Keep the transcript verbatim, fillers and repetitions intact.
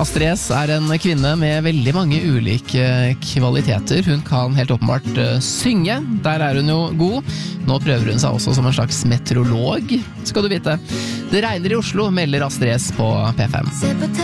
Astrid S er en kvinne med veldig mange ulike kvaliteter. Hun kan helt åpenbart synge, der er hun jo god. Nå prøver hun seg også som en slags meteorolog, skal du vite. Det regner i Oslo, melder Astrid S på P fem.